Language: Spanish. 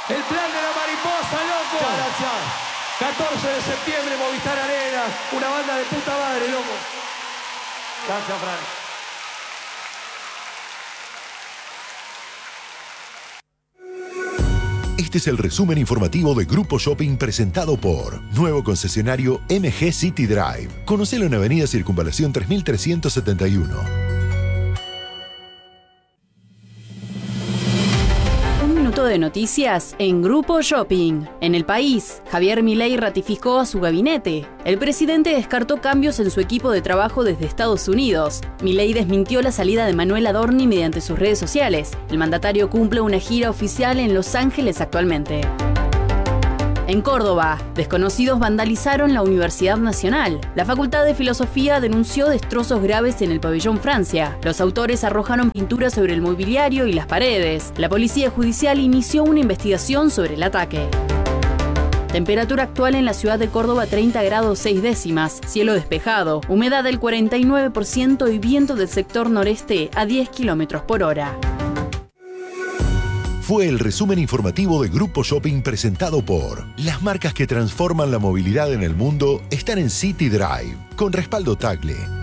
El plan de la mariposa, loco. Muchas gracias. 14 de septiembre, Movistar Arena. Una banda de puta madre, loco. Gracias, Fran. Este es el resumen informativo de Grupo Shopping presentado por nuevo concesionario MG City Drive. Conocelo en Avenida Circunvalación 3371. De noticias en Grupo Shopping. En el país, Javier Milei ratificó a su gabinete. El presidente descartó cambios en su equipo de trabajo desde Estados Unidos. Milei desmintió la salida de Manuel Adorni mediante sus redes sociales. El mandatario cumple una gira oficial en Los Ángeles actualmente. En Córdoba, desconocidos vandalizaron la Universidad Nacional. La Facultad de Filosofía denunció destrozos graves en el pabellón Francia. Los autores arrojaron pintura sobre el mobiliario y las paredes. La Policía Judicial inició una investigación sobre el ataque. Temperatura actual en la ciudad de Córdoba 30 grados 6 décimas, cielo despejado, humedad del 49% y viento del sector noreste a 10 kilómetros por hora. Fue el resumen informativo de Grupo Shopping presentado por las marcas que transforman la movilidad en el mundo están en City Drive, con respaldo Tagle.